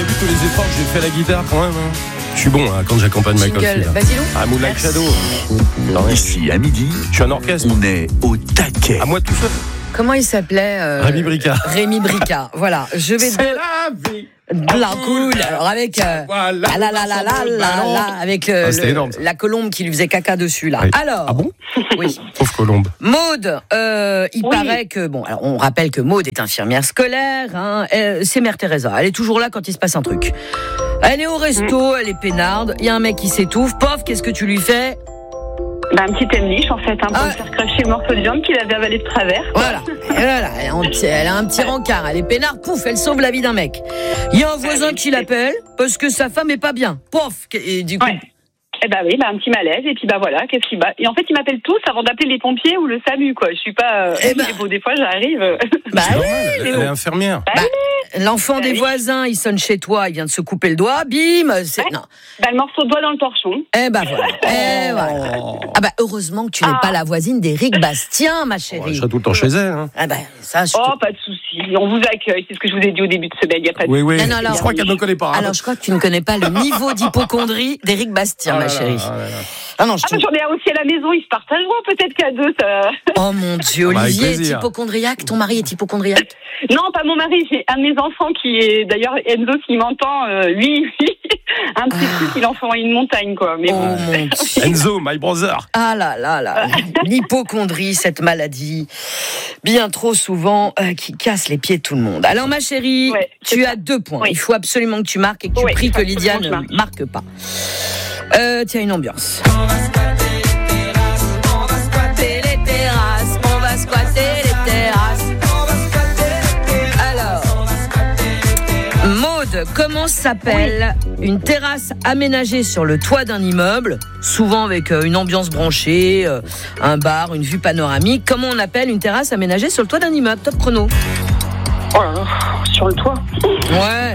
avez vu tous les efforts que j'ai fait à la guitare quand même, hein. Je suis bon hein, quand j'accompagne Michael Jingle, Field. Basilou. Ah, Moonlight Shadow. Ici, à midi, Je suis un orchestre. on est au taquet. À moi tout seul. Comment il s'appelait Rémi Bricard. Rémi Bricard. Voilà, je vais C'est la vie. de la cool. Alors avec Voilà. avec c'était énorme, ça. la colombe qui lui faisait caca dessus là. Oui. Alors. Ah bon? Oui. Pauvre colombe. Maud, il paraît que bon, alors on rappelle que Maud est infirmière scolaire. Hein, c'est Mère Teresa. Elle est toujours là quand il se passe un truc. Elle est au resto, elle est peinarde. Il y a un mec qui s'étouffe. Pof, qu'est-ce que tu lui fais? Un petit emliche en fait, pour me faire cracher le morceau de viande qu'il avait avalé de travers. Voilà. Et voilà, elle a un petit rencard, elle est peinarde, pouf, elle sauve la vie d'un mec. Il y a un voisin qui l'appelle parce que sa femme est pas bien. Pof, et du coup. Ouais. Eh ben oui, un petit malaise, et puis voilà, qu'est-ce qu'il bat. Et en fait, ils m'appellent tous avant d'appeler les pompiers ou le SAMU, quoi. Je suis pas. Des fois, j'arrive. Bah C'est oui, normal, elle est infirmière. l'enfant des voisins, il sonne chez toi, il vient de se couper le doigt, bim, c'est. Non. Le morceau de doigt dans le torchon. Eh ben voilà. Ah bah heureusement que tu n'es pas la voisine d'Éric Bastien, ma Je chérie. serai tout le temps chez elle. Hein. Ah bah ça. Pas de souci. On vous accueille. C'est ce que je vous ai dit au début de semaine. Il y a pas de. Oui. Non, alors- je crois qu'elle ne connaît pas. hein. Alors je crois que tu ne connais pas le niveau d'hypocondrie d'Éric Bastien, ma chérie. Ah non, J'en ai aussi à la maison. Ils se partageront peut-être qu'à deux. Ça. Oh mon Dieu, Bah, avec Olivier est plaisir. hypochondriaque. Ton mari est hypochondriaque. Non, pas mon mari. J'ai un de mes enfants qui est d'ailleurs Enzo qui m'entend. Lui, un petit truc, il en fait une montagne, quoi. Mais Oh bon. mon Dieu. Enzo, my brother. Ah là, l'hypocondrie, cette maladie, bien trop souvent, qui casse les pieds de tout le monde. Alors ma chérie, Ouais, tu as 2 points. Oui. Il faut absolument que tu marques et que tu Oui, pries il faut que Lydia absolument ne que je marque pas. Tiens, une ambiance. On va squatter les terrasses, on va squatter les terrasses. Alors, Maud, comment s'appelle une terrasse aménagée sur le toit d'un immeuble, souvent avec une ambiance branchée, un bar, une vue panoramique? Comment on appelle une terrasse aménagée sur le toit d'un immeuble? Top chrono. Oh là là, sur le toit. Ouais.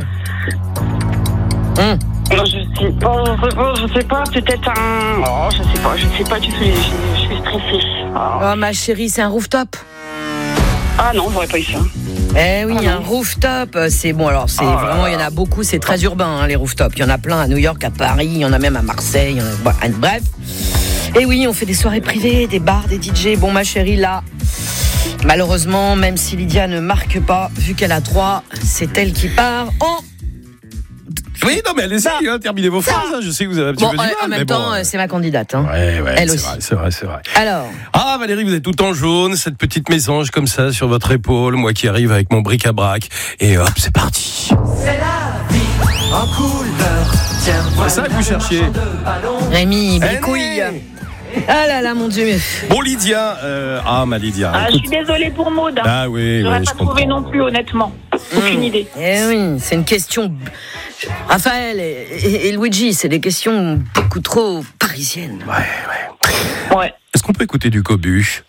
Je sais pas, peut-être un. Oh, je sais pas du tout. Je suis stressée. Oh ma chérie, c'est un rooftop. Ah non, j'aurais pas eu ça. Eh oui, un rooftop, c'est bon. Alors c'est vraiment, il y en a beaucoup, c'est très urbain hein, les rooftops. Il y en a plein à New York, à Paris, il y en a même à Marseille. Bref. Et oui, on fait des soirées privées, des bars, des DJ. Bon ma chérie, là, malheureusement, même si Lydia ne marque pas, vu qu'elle a 3, c'est elle qui part en. Oui, non, mais allez-y, terminez vos phrases. Hein. Je sais que vous avez un petit Bon, peu du mal. en même mais temps, bon. c'est ma candidate. Hein. Ouais, Elle c'est aussi. vrai, c'est vrai. Alors, Ah, Valérie, vous êtes tout en jaune, cette petite mésange comme ça sur votre épaule, moi qui arrive avec mon bric-à-brac. Et hop, c'est parti. C'est la vie en couleur. Tiens, C'est ça que vous cherchiez. Rémi, Eh bricouille. oui. Ah là là, mon Dieu. Bon, Lydia, ma Lydia. Ah, je écoute. suis désolée pour Maud. Ah oui, J'aurais oui, pas je trouvé comprends. non plus, honnêtement. Aucune idée. Eh oui, c'est une question. Raphaël et Luigi, c'est des questions beaucoup trop parisiennes. Ouais. Est-ce qu'on peut écouter du Cobuche?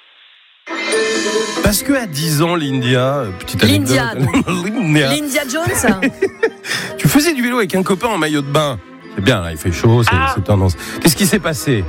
Parce que à 10 ans, Lindia, petite anecdote. Lindia. Lindia Jones. Tu faisais du vélo avec un copain en maillot de bain. C'est bien, là, il fait chaud, c'est tendance. Qu'est-ce qui s'est passé?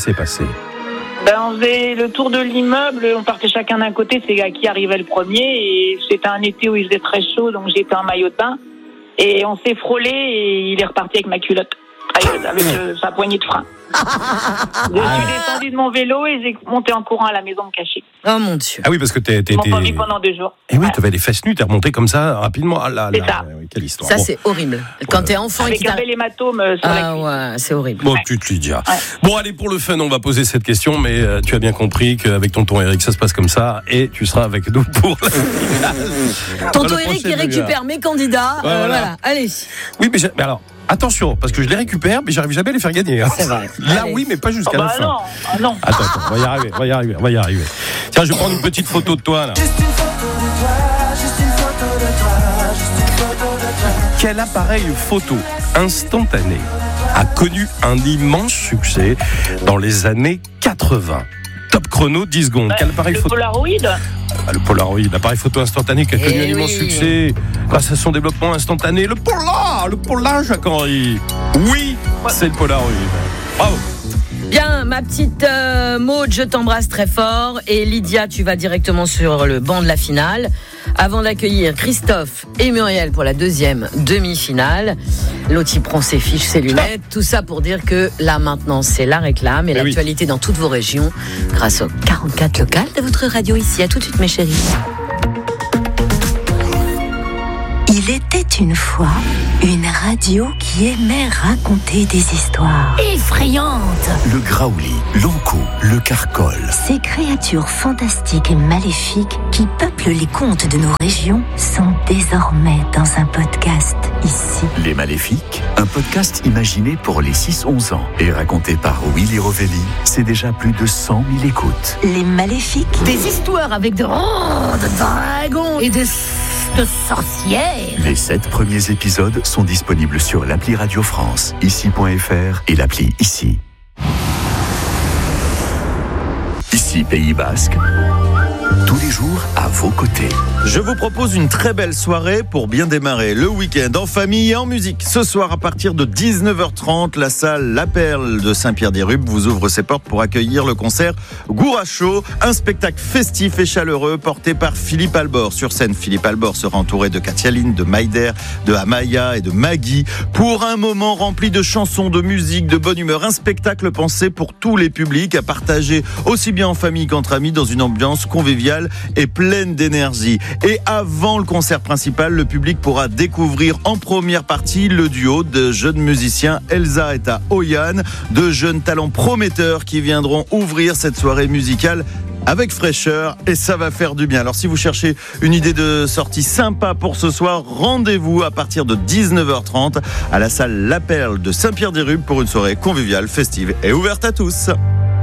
On faisait le tour de l'immeuble, on partait chacun d'un côté, c'est à qui arrivait le premier, et c'était un été où il faisait très chaud, donc j'étais en maillot de bain, et on s'est frôlé, et il est reparti avec ma culotte, avec sa poignée de frein. Je suis descendu de mon vélo et j'ai monté en courant à la maison me cacher. Oh mon Dieu. Ah oui, parce que Ils m'ont pas vu pendant 2 jours. Eh oui, t'avais les fesses nues, t'es remonté comme ça rapidement. Ah là, C'est ça. oui, quelle histoire. Ça, Bon. c'est horrible. Quand t'es enfant et Avec qu'il un t'arrive. bel hématome sur la Ah cuisse. ouais, c'est horrible. Bon, petite Lydia. Ouais. Bon, allez, pour le fun, on va poser cette question, mais tu as bien compris qu'avec tonton Eric, ça se passe comme ça, et tu seras avec nous pour la finale. Tonton Le Eric, il prochain récupère mes candidats. Ouais, voilà. Voilà, allez. Oui, mais alors, attention, parce que je les récupère, mais j'arrive jamais à les faire gagner. Hein. C'est vrai. Là, Allez. oui, mais pas jusqu'à la fin. Non. Attends, on va y arriver. Tiens, je vais prendre une petite photo de toi, là. Juste une photo de toi, juste une photo de toi, juste une photo de toi. Quel appareil photo instantané a connu un immense succès dans les années 80? Top chrono, 10 secondes. Quel appareil Le photo? Polaroid. Le Polaroid, l'appareil photo instantané qui a connu Eh un immense oui. succès grâce à son développement instantané. Le Polar, Jacques-Henri. Oui, c'est le Polaroid. Bravo. Bien, ma petite Maud, je t'embrasse très fort. Et Lydia, tu vas directement sur le banc de la finale. avant d'accueillir Christophe et Muriel pour la deuxième demi-finale. L'autre, il prend ses fiches, ses lunettes. Tout ça pour dire que là, maintenant, c'est la réclame et l'actualité dans toutes vos régions grâce aux 44 locales de votre radio ici. À tout de suite, mes chéris. Il était une fois une radio qui aimait raconter des histoires effrayantes. Le graouli, l'ankou, le carcol. Ces créatures fantastiques et maléfiques qui peuplent les contes de nos régions sont désormais dans un podcast ici. Les Maléfiques, un podcast imaginé pour les 6-11 ans et raconté par Willy Rovelli. C'est déjà plus de 100 000 écoutes. Les Maléfiques. Des histoires avec de dragons et de sorcières. Les 7 premiers épisodes sont disponibles sur l'appli Radio France, ici.fr et l'appli Ici. Ici Pays Basque, tous les jours à vos côtés. Je vous propose une très belle soirée pour bien démarrer le week-end en famille et en musique. Ce soir, à partir de 19h30, la salle La Perle de Saint-Pierre-des-Rubes vous ouvre ses portes pour accueillir le concert Gouracho, un spectacle festif et chaleureux porté par Philippe Albor. Sur scène, Philippe Albor sera entouré de Katialine, de Maïder, de Amaya et de Maggie pour un moment rempli de chansons, de musique, de bonne humeur. Un spectacle pensé pour tous les publics à partager aussi bien en famille qu'entre amis dans une ambiance conviviale et pleine d'énergie. Et avant le concert principal, le public pourra découvrir en première partie le duo de jeunes musiciens Elsa et Oyan, de jeunes talents prometteurs qui viendront ouvrir cette soirée musicale avec fraîcheur et ça va faire du bien. Alors si vous cherchez une idée de sortie sympa pour ce soir, rendez-vous à partir de 19h30 à la salle La Perle de Saint-Pierre-des-Rubes pour une soirée conviviale, festive et ouverte à tous.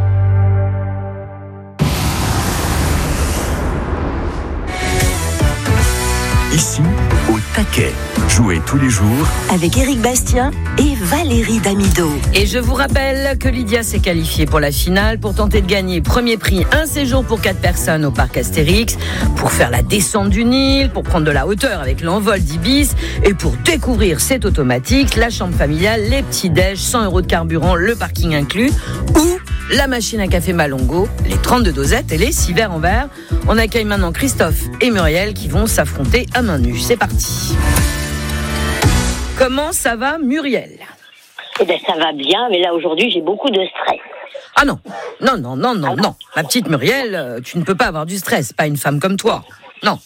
Ici, au taquet. Jouez tous les jours Avec Éric Bastien et Valérie Damido. Et je vous rappelle que Lydia s'est qualifiée pour la finale pour tenter de gagner premier prix, un séjour pour 4 personnes au parc Astérix, pour faire la descente du Nil, pour prendre de la hauteur avec l'envol d'Ibis et pour découvrir cet automatique, la chambre familiale, les petits déj, 100 € de carburant, le parking inclus, ou la machine à café Malongo, les 32 dosettes et les 6 verres en verre. On accueille maintenant Christophe et Muriel qui vont s'affronter à main nue. C'est parti. Comment ça va, Muriel ? Eh bien, ça va bien, mais là, aujourd'hui, j'ai beaucoup de stress. Ah non. Ma petite Muriel, tu ne peux pas avoir du stress, pas une femme comme toi. Non.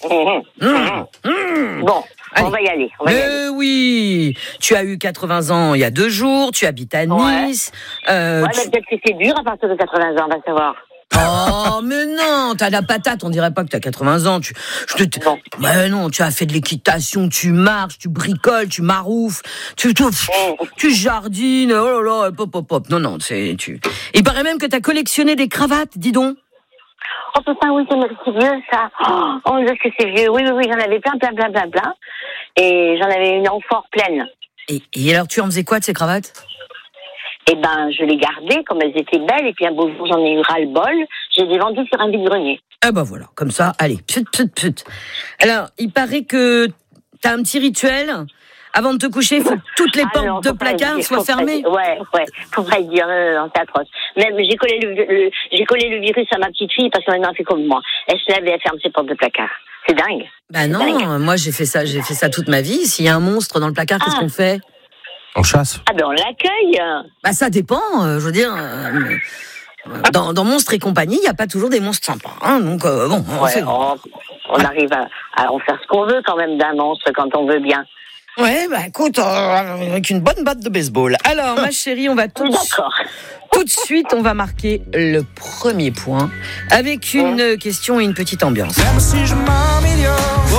Bon, allez. On va y aller. Oui, tu as eu 80 ans il y a 2 jours, tu habites à Nice. Mais peut-être que c'est dur à partir de 80 ans, on va savoir. Oh, mais non, t'as la patate, on dirait pas que t'as 80 ans. Mais non, tu as fait de l'équitation, tu marches, tu bricoles, tu maroufles, tu jardines, oh là là, pop. Non, Il paraît même que t'as collectionné des cravates, dis donc. Oh putain, oui, c'est vieux, ça. Oh, Dieu, que c'est vieux. Oui, j'en avais plein. Et j'en avais une amphore pleine. Et alors, tu en faisais quoi de ces cravates ? Eh ben, je les gardais comme elles étaient belles, et puis un beau jour, j'en ai eu ras-le-bol. Je les ai vendues sur un vide-grenier. Ah ben voilà, comme ça, allez, put. Alors, il paraît que t'as un petit rituel. Avant de te coucher, il faut que toutes les portes de placard soient fermées. Ouais, faut pas le dire, non, c'est atroce. Même, j'ai collé le virus à ma petite fille parce qu'elle en a fait comme moi. Elle se lève et elle ferme ses portes de placard. C'est dingue. Bah non, dingue. Moi j'ai fait ça toute ma vie. S'il y a un monstre dans le placard, qu'est-ce qu'on fait ? On chasse. Ah ben on l'accueille. Bah ça dépend, je veux dire. Dans Monstres et compagnie, il n'y a pas toujours des monstres sympas. Hein, donc bon. On arrive à en faire ce qu'on veut quand même d'un monstre quand on veut bien. Ouais, bah écoute, avec une bonne batte de baseball. Alors ma chérie, on va tout de suite, on va marquer le premier point avec une question et une petite ambiance. Même si je m'améliore.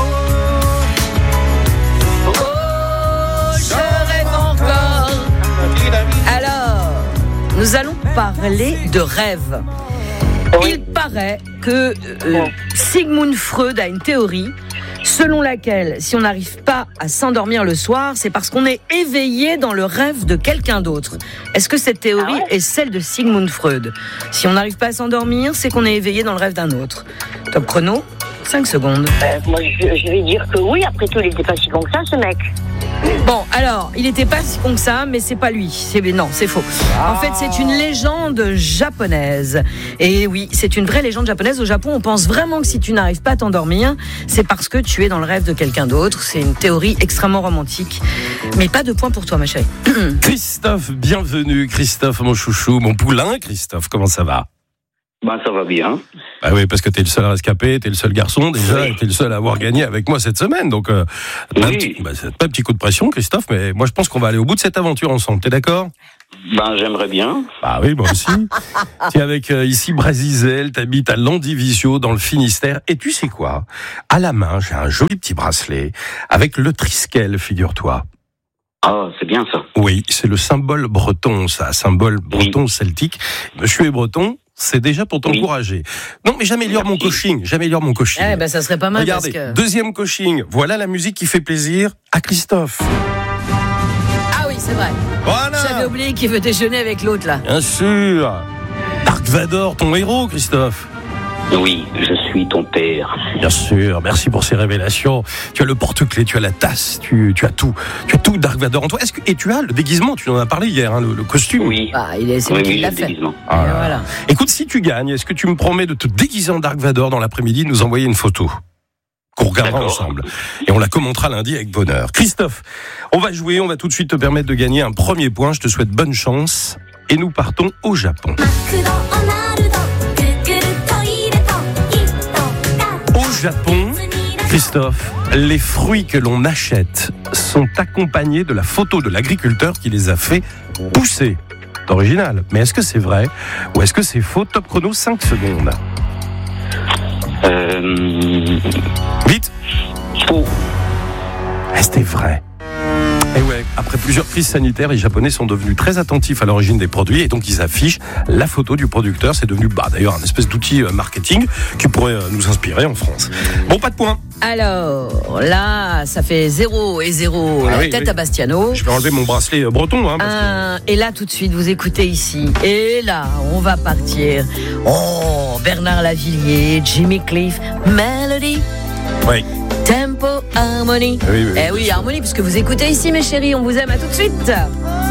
Alors, nous allons parler de rêve. Il paraît que Sigmund Freud a une théorie selon laquelle si on n'arrive pas à s'endormir le soir, c'est parce qu'on est éveillé dans le rêve de quelqu'un d'autre. Est-ce que cette théorie est celle de Sigmund Freud ? Si on n'arrive pas à s'endormir, c'est qu'on est éveillé dans le rêve d'un autre. Top chrono. 5 secondes. Moi, je vais dire que oui. Après tout, il n'était pas si con que ça, ce mec. Bon, alors, il n'était pas si con que ça, mais c'est pas lui. Non, c'est faux. En fait, c'est une légende japonaise. Et oui, c'est une vraie légende japonaise. Au Japon, on pense vraiment que si tu n'arrives pas à t'endormir, c'est parce que tu es dans le rêve de quelqu'un d'autre. C'est une théorie extrêmement romantique. Mais pas de points pour toi, ma chérie. Christophe, bienvenue. Christophe, mon chouchou, mon poulain. Christophe, comment ça va? Ça va bien. Bah oui, parce que t'es le seul à rescapé, t'es le seul garçon déjà, et t'es le seul à avoir gagné avec moi cette semaine. Donc, c'est pas un petit coup de pression, Christophe, mais moi je pense qu'on va aller au bout de cette aventure ensemble. T'es d'accord? J'aimerais bien. Bah oui, moi aussi. Tu es avec ici Brasizel, t'habites à Landivisiau dans le Finistère. Et tu sais quoi? À la main, j'ai un joli petit bracelet avec le Triskel, figure-toi. Ah, c'est bien ça. Oui, c'est le symbole breton, ça, symbole breton celtique. Monsieur est breton. C'est déjà pour t'encourager. Non, mais j'améliore mon coaching. Ça serait pas mal. Regardez, parce que... deuxième coaching. Voilà la musique qui fait plaisir à Christophe. Ah oui, c'est vrai. Voilà. J'avais oublié qu'il veut déjeuner avec l'autre, là. Bien sûr. Dark Vador, ton héros, Christophe. Oui, je suis ton père. Bien sûr, merci pour ces révélations. Tu as le porte-clés, tu as la tasse, tu as tout. Tu as tout Dark Vador en toi. Et tu as le déguisement, tu en as parlé hier, hein, le costume. Oui. C'est lui qui l'a fait. Voilà. Écoute, si tu gagnes, est-ce que tu me promets de te déguiser en Dark Vador dans l'après-midi, de nous envoyer une photo qu'on regardera ensemble. Et on la commentera lundi avec bonheur. Christophe, on va jouer, on va tout de suite te permettre de gagner un premier point. Je te souhaite bonne chance. Et nous partons au Japon. Au Japon, Christophe, les fruits que l'on achète sont accompagnés de la photo de l'agriculteur qui les a fait pousser. C'est original. Mais est-ce que c'est vrai ou est-ce que c'est faux? Top chrono, 5 secondes. Vite. Faux. C'était vrai. Et ouais, après plusieurs crises sanitaires, les Japonais sont devenus très attentifs à l'origine des produits et donc ils affichent la photo du producteur. C'est devenu d'ailleurs un espèce d'outil marketing qui pourrait nous inspirer en France. Bon, pas de points. Alors, là, ça fait 0 et 0. La tête à Bastiano. Je vais enlever mon bracelet breton. Et là, tout de suite, vous écoutez ici. Et là, on va partir. Oh, Bernard Lavilliers, Jimmy Cliff, Melody. Oui. Tempo, Harmony. Oui, Harmony, puisque vous écoutez ici, mes chéris, on vous aime, à tout de suite.